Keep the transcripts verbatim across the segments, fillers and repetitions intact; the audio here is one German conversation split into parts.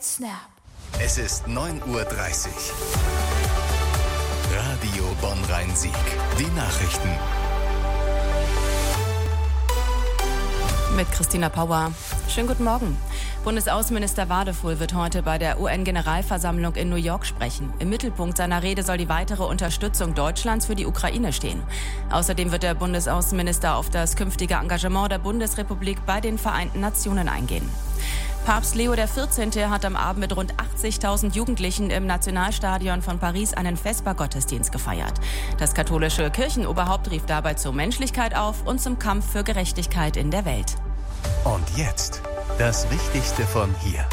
Snap. Es ist neun Uhr dreißig. Radio Bonn-Rhein-Sieg. Die Nachrichten. Mit Christina Pauer. Schönen guten Morgen. Bundesaußenminister Wadefuhl wird heute bei der U N-Generalversammlung in New York sprechen. Im Mittelpunkt seiner Rede soll die weitere Unterstützung Deutschlands für die Ukraine stehen. Außerdem wird der Bundesaußenminister auf das künftige Engagement der Bundesrepublik bei den Vereinten Nationen eingehen. Papst Leo der vierzehnte hat am Abend mit rund achtzigtausend Jugendlichen im Nationalstadion von Paris einen Vesper-Gottesdienst gefeiert. Das katholische Kirchenoberhaupt rief dabei zur Menschlichkeit auf und zum Kampf für Gerechtigkeit in der Welt. Und jetzt das Wichtigste von hier.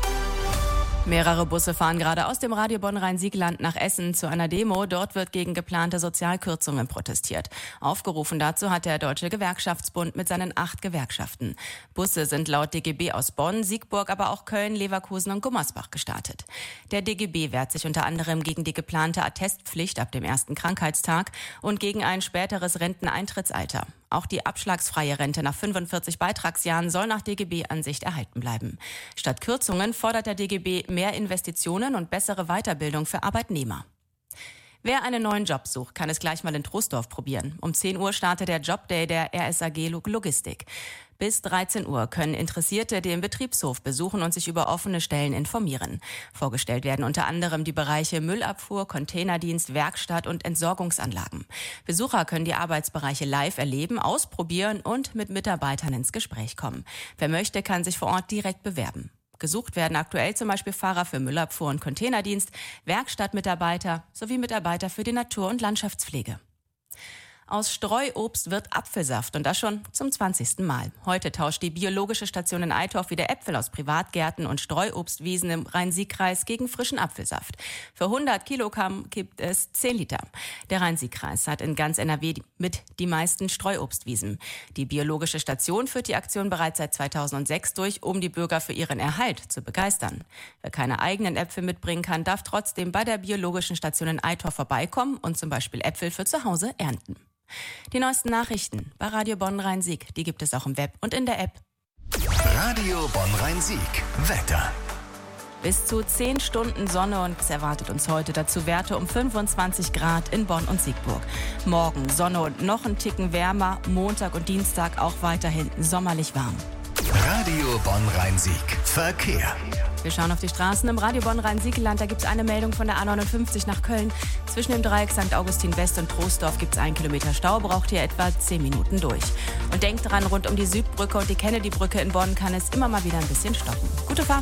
Mehrere Busse fahren gerade aus dem Radio Bonn-Rhein-Sieg-Land nach Essen zu einer Demo. Dort wird gegen geplante Sozialkürzungen protestiert. Aufgerufen dazu hat der Deutsche Gewerkschaftsbund mit seinen acht Gewerkschaften. Busse sind laut D G B aus Bonn, Siegburg, aber auch Köln, Leverkusen und Gummersbach gestartet. Der D G B wehrt sich unter anderem gegen die geplante Attestpflicht ab dem ersten Krankheitstag und gegen ein späteres Renteneintrittsalter. Auch die abschlagsfreie Rente nach fünfundvierzig Beitragsjahren soll nach D G B-Ansicht erhalten bleiben. Statt Kürzungen fordert der D G B mehr Investitionen und bessere Weiterbildung für Arbeitnehmer. Wer einen neuen Job sucht, kann es gleich mal in Troisdorf probieren. Um zehn Uhr startet der Jobday der R S A G Logistik. Bis dreizehn Uhr können Interessierte den Betriebshof besuchen und sich über offene Stellen informieren. Vorgestellt werden unter anderem die Bereiche Müllabfuhr, Containerdienst, Werkstatt und Entsorgungsanlagen. Besucher können die Arbeitsbereiche live erleben, ausprobieren und mit Mitarbeitern ins Gespräch kommen. Wer möchte, kann sich vor Ort direkt bewerben. Gesucht werden aktuell zum Beispiel Fahrer für Müllabfuhr und Containerdienst, Werkstattmitarbeiter sowie Mitarbeiter für die Natur- und Landschaftspflege. Aus Streuobst wird Apfelsaft und das schon zum zwanzigsten Mal. Heute tauscht die biologische Station in Eitorf wieder Äpfel aus Privatgärten und Streuobstwiesen im Rhein-Sieg-Kreis gegen frischen Apfelsaft. Für hundert Kilogramm gibt es zehn Liter. Der Rhein-Sieg-Kreis hat in ganz N R W mit die meisten Streuobstwiesen. Die biologische Station führt die Aktion bereits seit zweitausendsechs durch, um die Bürger für ihren Erhalt zu begeistern. Wer keine eigenen Äpfel mitbringen kann, darf trotzdem bei der biologischen Station in Eitorf vorbeikommen und zum Beispiel Äpfel für zu Hause ernten. Die neuesten Nachrichten bei Radio Bonn-Rhein-Sieg, die gibt es auch im Web und in der App. Radio Bonn-Rhein-Sieg. Wetter. Bis zu zehn Stunden Sonne und es erwartet uns heute dazu Werte um fünfundzwanzig Grad in Bonn und Siegburg. Morgen Sonne und noch ein Ticken wärmer, Montag und Dienstag auch weiterhin sommerlich warm. Radio Bonn-Rhein-Sieg. Verkehr. Wir schauen auf die Straßen im Radio Bonn-Rhein-Sieg-Land. Da gibt es eine Meldung von der A neunundfünfzig nach Köln. Zwischen dem Dreieck Sankt Augustin West und Troisdorf gibt es einen Kilometer Stau, braucht hier etwa zehn Minuten durch. Und denkt dran, rund um die Südbrücke und die Kennedy-Brücke in Bonn kann es immer mal wieder ein bisschen stoppen. Gute Fahrt!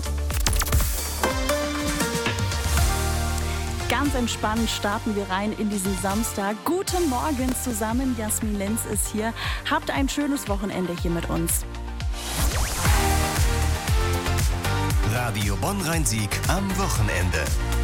Ganz entspannt starten wir rein in diesen Samstag. Guten Morgen zusammen, Jasmin Lenz ist hier. Habt ein schönes Wochenende hier mit uns. Radio Bonn-Rhein-Sieg am Wochenende.